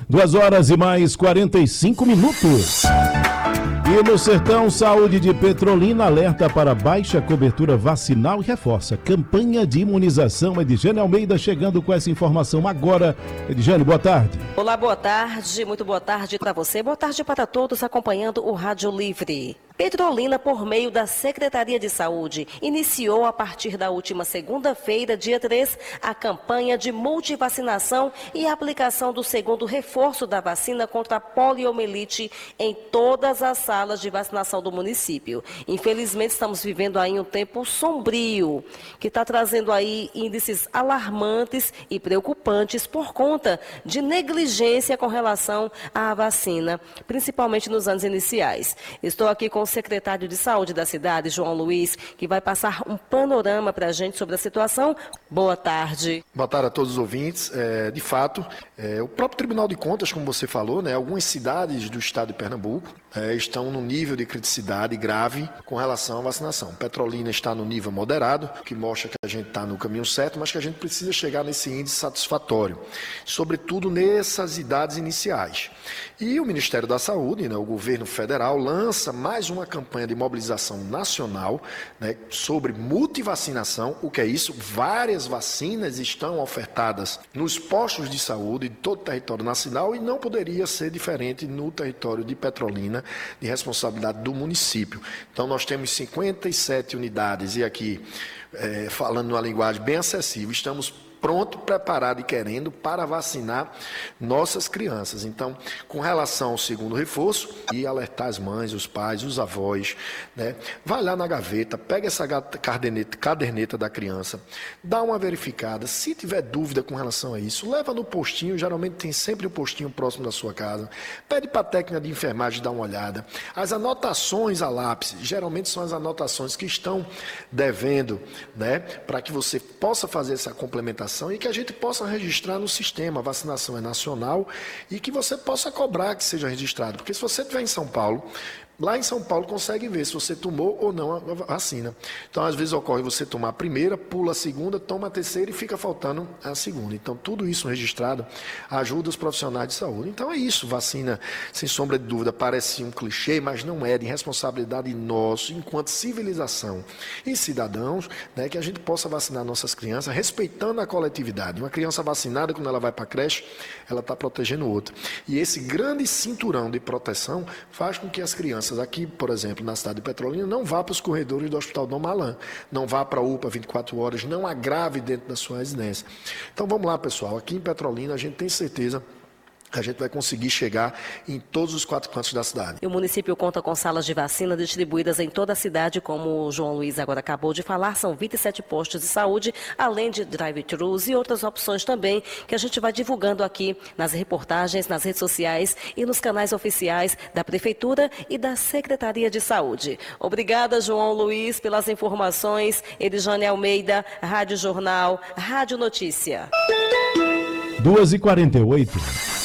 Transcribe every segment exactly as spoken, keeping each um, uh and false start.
Duas horas e mais quarenta e cinco minutos. E no Sertão, Saúde de Petrolina alerta para baixa cobertura vacinal e reforça campanha de imunização. Edjane Almeida chegando com essa informação agora. Edjane, boa tarde. Olá, boa tarde. Muito boa tarde para você. Boa tarde para todos acompanhando o Rádio Livre. Petrolina, por meio da Secretaria de Saúde, iniciou a partir da última segunda-feira, dia três, a campanha de multivacinação e aplicação do segundo reforço da vacina contra a poliomielite em todas as salas de vacinação do município. Infelizmente, estamos vivendo aí um tempo sombrio, que está trazendo aí índices alarmantes e preocupantes por conta de negligência com relação à vacina, principalmente nos anos iniciais. Estou aqui com o secretário de Saúde da cidade, João Luiz, que vai passar um panorama para a gente sobre a situação. Boa tarde. Boa tarde a todos os ouvintes. É, de fato, é, o próprio Tribunal de Contas, como você falou, né, algumas cidades do estado de Pernambuco é, estão no nível de criticidade grave com relação à vacinação. Petrolina está no nível moderado, que mostra que a gente está no caminho certo, mas que a gente precisa chegar nesse índice satisfatório, sobretudo nessas idades iniciais. E o Ministério da Saúde, né, o governo federal, lança mais uma campanha de mobilização nacional, né, sobre multivacinação. O que é isso? Várias vacinas estão ofertadas nos postos de saúde de todo o território nacional e não poderia ser diferente no território de Petrolina, de responsabilidade do município. Então, nós temos cinquenta e sete unidades e aqui, é, falando numa linguagem bem acessível, estamos pronto, preparado e querendo para vacinar nossas crianças. Então, com relação ao segundo reforço, e alertar as mães, os pais, os avós, né? Vai lá na gaveta, pega essa caderneta, caderneta da criança, dá uma verificada. Se tiver dúvida com relação a isso, leva no postinho, geralmente tem sempre um postinho próximo da sua casa. Pede para a técnica de enfermagem dar uma olhada. As anotações a lápis, geralmente são as anotações que estão devendo, né? Para que você possa fazer essa complementação e que a gente possa registrar no sistema. A vacinação é nacional e que você possa cobrar que seja registrado. Porque se você estiver em São Paulo, lá em São Paulo consegue ver se você tomou ou não a vacina. Então, às vezes ocorre você tomar a primeira, pula a segunda, toma a terceira e fica faltando a segunda. Então, tudo isso registrado ajuda os profissionais de saúde. Então, é isso. Vacina, sem sombra de dúvida, parece um clichê, mas não é, de responsabilidade nossa, enquanto civilização e cidadãos, né, que a gente possa vacinar nossas crianças, respeitando a coletividade. Uma criança vacinada, quando ela vai para a creche, ela está protegendo outra. E esse grande cinturão de proteção faz com que as crianças aqui, por exemplo, na cidade de Petrolina, não vá para os corredores do Hospital Dom Malan, não vá para a U P A vinte e quatro horas, não agrave dentro da sua residência. Então vamos lá, pessoal, aqui em Petrolina a gente tem certeza que a gente vai conseguir chegar em todos os quatro cantos da cidade. E o município conta com salas de vacina distribuídas em toda a cidade, como o João Luiz agora acabou de falar, são vinte e sete postos de saúde, além de drive-thrus e outras opções também, que a gente vai divulgando aqui nas reportagens, nas redes sociais e nos canais oficiais da Prefeitura e da Secretaria de Saúde. Obrigada, João Luiz, pelas informações. Edjane Almeida, Rádio Jornal, Rádio Notícia. duas e quarenta e oito.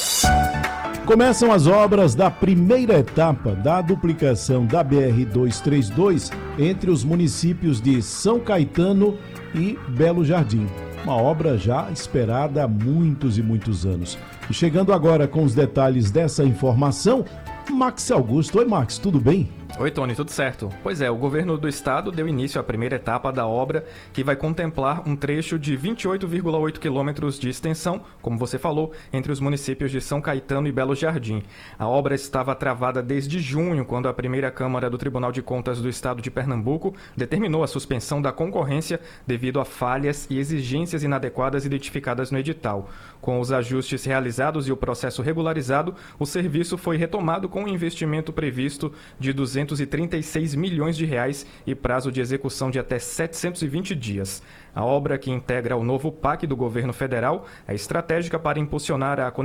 Começam as obras da primeira etapa da duplicação da B R duzentos e trinta e dois entre os municípios de São Caetano e Belo Jardim. Uma obra já esperada há muitos e muitos anos. E chegando agora com os detalhes dessa informação, Max Augusto. Oi, Max, tudo bem? Oi, Tony, tudo certo? Pois é, o governo do estado deu início à primeira etapa da obra, que vai contemplar um trecho de vinte e oito vírgula oito quilômetros de extensão, como você falou, entre os municípios de São Caetano e Belo Jardim. A obra estava travada desde junho, quando a primeira Câmara do Tribunal de Contas do estado de Pernambuco determinou a suspensão da concorrência devido a falhas e exigências inadequadas identificadas no edital. Com os ajustes realizados e o processo regularizado, o serviço foi retomado com um investimento previsto de duzentos e trinta e seis milhões de reais e prazo de execução de até setecentos e vinte dias. A obra, que integra o novo P A C do governo federal, é estratégica para impulsionar a